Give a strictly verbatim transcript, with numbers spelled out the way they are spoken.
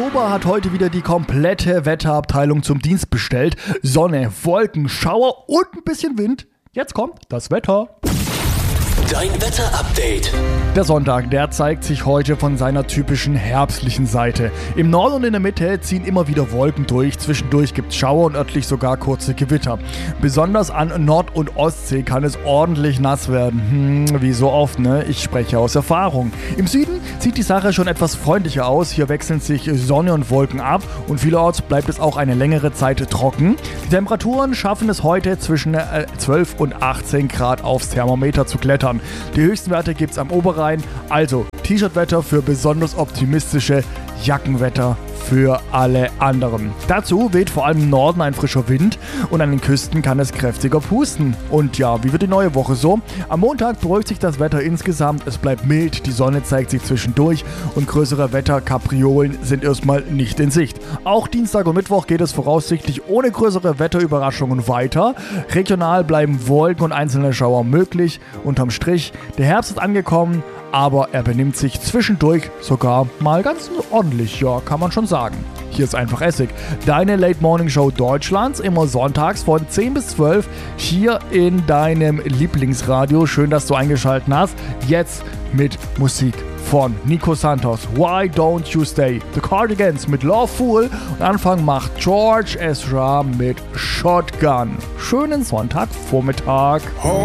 Oktober hat heute wieder die komplette Wetterabteilung zum Dienst bestellt. Sonne, Wolken, Schauer und ein bisschen Wind. Jetzt kommt das Wetter. Dein Wetter-Update. Der Sonntag, der zeigt sich heute von seiner typischen herbstlichen Seite. Im Norden und in der Mitte ziehen immer wieder Wolken durch. Zwischendurch gibt es Schauer und örtlich sogar kurze Gewitter. Besonders an Nord- und Ostsee kann es ordentlich nass werden. Hm, wie so oft, ne? Ich spreche aus Erfahrung. Im Süden sieht die Sache schon etwas freundlicher aus. Hier wechseln sich Sonne und Wolken ab und vielerorts bleibt es auch eine längere Zeit trocken. Die Temperaturen schaffen es heute zwischen zwölf und achtzehn Grad aufs Thermometer zu klettern. Die höchsten Werte gibt es am Oberrhein, also T-Shirt-Wetter für besonders optimistische, Jackenwetter für alle anderen. Dazu weht vor allem im Norden ein frischer Wind und an den Küsten kann es kräftiger pusten. Und ja, wie wird die neue Woche so? Am Montag beruhigt sich das Wetter insgesamt, es bleibt mild, die Sonne zeigt sich zwischendurch und größere Wetterkapriolen sind erstmal nicht in Sicht. Auch Dienstag und Mittwoch geht es voraussichtlich ohne größere Wetterüberraschungen weiter. Regional bleiben Wolken und einzelne Schauer möglich. Unterm Strich, der Herbst ist angekommen, aber er benimmt sich zwischendurch sogar mal ganz ordentlich, ja, kann man schon sagen. Hier ist einfach Essig, deine Late Morning Show Deutschlands, immer sonntags von zehn bis zwölf, hier in deinem Lieblingsradio. Schön, dass du eingeschaltet hast. Jetzt mit Musik von Nico Santos. Why Don't You Stay? The Cardigans mit Love Fool und Anfang macht George Ezra mit Shotgun. Schönen Sonntagvormittag.